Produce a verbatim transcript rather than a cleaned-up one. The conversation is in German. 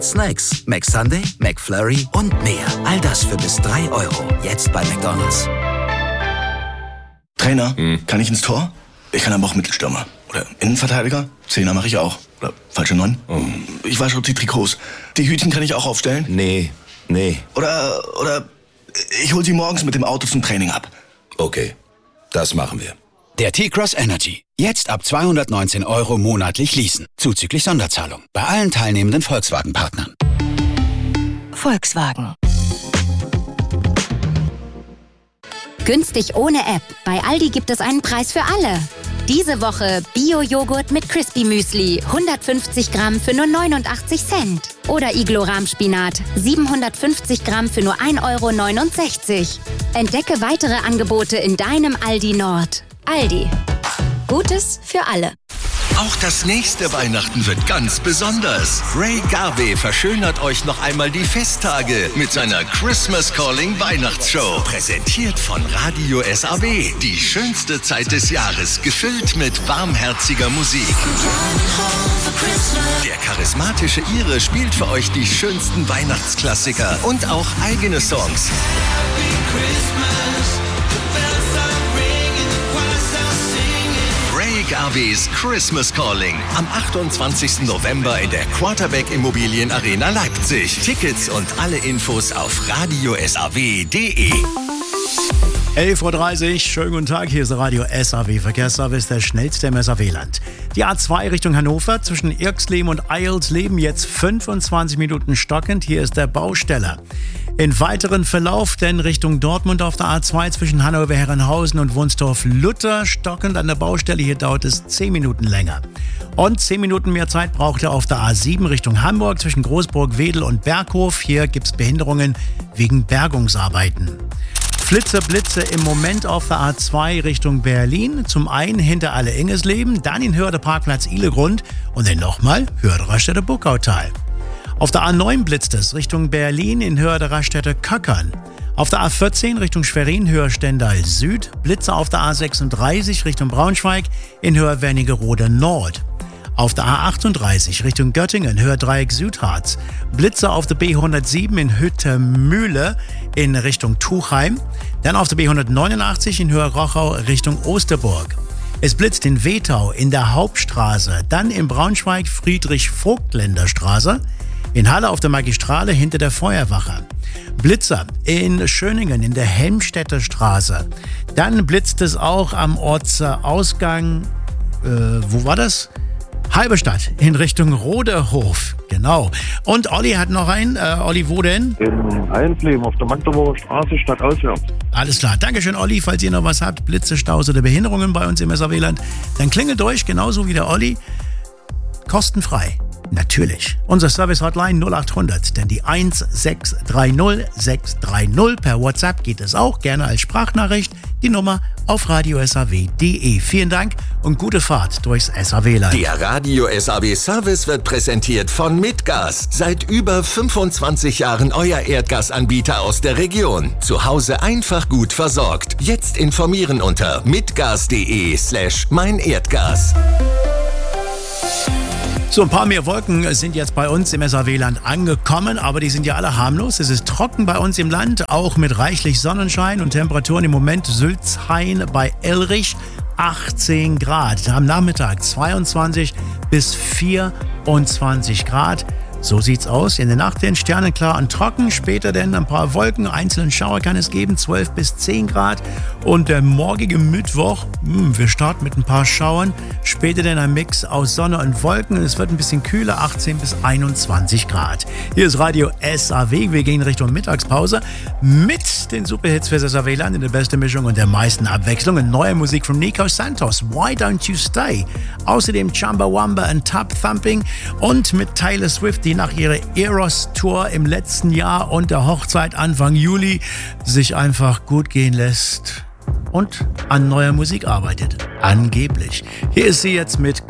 Snacks, McSunday, McFlurry und mehr. All das für bis drei Euro. Jetzt bei McDonald's. Trainer, hm. kann ich ins Tor? Ich kann aber auch Mittelstürmer. Oder Innenverteidiger? Zehner mache ich auch. Oder falsche Neun? Oh. Ich wasche auch die Trikots. Die Hütchen kann ich auch aufstellen? Nee, nee. Oder, oder ich hol sie morgens mit dem Auto zum Training ab. Okay, das machen wir. Der T-Cross Energy. Jetzt ab zweihundertneunzehn Euro monatlich leasen. Zuzüglich Sonderzahlung. Bei allen teilnehmenden Volkswagen-Partnern. Volkswagen. Günstig ohne App. Bei Aldi gibt es einen Preis für alle. Diese Woche Bio-Joghurt mit Crispy Müsli. hundertfünfzig Gramm für nur neunundachtzig Cent. Oder Iglo-Rahmspinat. siebenhundertfünfzig Gramm für nur ein Euro neunundsechzig. Entdecke weitere Angebote in deinem Aldi Nord. Aldi. Gutes für alle. Auch das nächste Weihnachten wird ganz besonders. Ray Garvey verschönert euch noch einmal die Festtage mit seiner Christmas Calling Weihnachtsshow. Präsentiert von Radio S A W. Die schönste Zeit des Jahres, gefüllt mit warmherziger Musik. Der charismatische Ire spielt für euch die schönsten Weihnachtsklassiker und auch eigene Songs. Garveys Christmas Calling am achtundzwanzigsten November in der Quarterback Immobilien Arena Leipzig. Tickets und alle Infos auf radio s a w punkt d e. elf Uhr dreißig, schönen guten Tag, hier ist Radio S A W Verkehrsservice, der schnellste im S A W-Land. Die A zwei Richtung Hannover zwischen Irxleben und Eilsleben jetzt fünfundzwanzig Minuten stockend, hier ist der Bausteller. In weiteren Verlauf denn Richtung Dortmund auf der A zwei zwischen Hannover-Herrenhausen und Wunstorf-Luther stockend an der Baustelle, hier dauert es zehn Minuten länger. Und zehn Minuten mehr Zeit braucht er auf der A sieben Richtung Hamburg zwischen Großburg-Wedel und Berghof, hier gibt es Behinderungen wegen Bergungsarbeiten. Flitze, Blitze im Moment auf der A zwei Richtung Berlin. Zum einen hinter Alle-Ingesleben, dann in Hörde Parkplatz Ihlegrund und dann nochmal Hörde Raststätte Burgautal. Auf der A neun blitzt es Richtung Berlin in Hörde Raststätte Köckern. Auf der A vierzehn Richtung Schwerin Höhe Stendal Süd. Blitze auf der A sechsunddreißig Richtung Braunschweig in Höhe Wernigerode Nord. Auf der A achtunddreißig Richtung Göttingen, Höhe Dreieck Südharz. Blitze auf der B hundertsieben in Hütte-Mühle in Richtung Tuchheim. Dann auf der B hundertneunundachtzig in Höhe Rochau Richtung Osterburg. Es blitzt in Wetau in der Hauptstraße, dann in Braunschweig Friedrich-Vogtländer-Straße. In Halle auf der Magistrale hinter der Feuerwache. Blitzer in Schöningen in der Helmstedter Straße. Dann blitzt es auch am Ortsausgang, äh, wo war das? Halberstadt in Richtung Roderhof, genau. Und Olli hat noch einen. Äh, Olli, wo denn? In Eilsleben auf der Magdeburger Straße, stadtauswärts. Alles klar. Dankeschön, Olli. Falls ihr noch was habt, Blitze, Staus oder Behinderungen bei uns im S A W-Land, dann klingelt durch, genauso wie der Olli. Kostenfrei. Natürlich. Unser Service-Hotline null acht hundert, denn die eins sechs drei null sechs drei null. Per WhatsApp geht es auch, gerne als Sprachnachricht. Die Nummer auf radio s a w punkt d e. Vielen Dank und gute Fahrt durchs S A W-Land. Der Radio S A W-Service wird präsentiert von Mitgas. Seit über fünfundzwanzig Jahren euer Erdgasanbieter aus der Region. Zu Hause einfach gut versorgt. Jetzt informieren unter mitgas.de slash mein Erdgas. So, ein paar mehr Wolken sind jetzt bei uns im S A W-Land angekommen, aber die sind ja alle harmlos. Es ist trocken bei uns im Land, auch mit reichlich Sonnenschein und Temperaturen im Moment Sülzhain bei Elrich achtzehn Grad. Am Nachmittag zweiundzwanzig bis vierundzwanzig Grad. So sieht's aus. In der Nacht den sternenklar und trocken, später dann ein paar Wolken, einzelnen Schauer kann es geben, zwölf bis zehn Grad. Und der morgige Mittwoch, mh, wir starten mit ein paar Schauern, später dann ein Mix aus Sonne und Wolken. Es wird ein bisschen kühler, achtzehn bis einundzwanzig Grad. Hier ist Radio S A W, wir gehen Richtung Mittagspause mit den Superhits für das S A W-Land in der besten Mischung und der meisten Abwechslung. Neue Musik von Nico Santos, Why Don't You Stay? Außerdem Chumbawamba und Tub Thumping und mit Taylor Swift, die nach ihrer Eros-Tour im letzten Jahr und der Hochzeit Anfang Juli sich einfach gut gehen lässt und an neuer Musik arbeitet. Angeblich. Hier ist sie jetzt mit